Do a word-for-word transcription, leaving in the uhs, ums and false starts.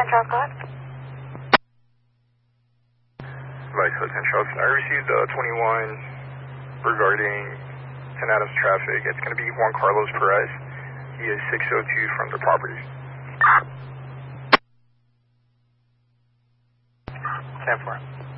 ten Charles, go ahead. Vice ten Charles, I received uh, twenty-one regarding Saint Adams traffic. It's going to be Juan Carlos Perez. He is six oh two from the property. ten four.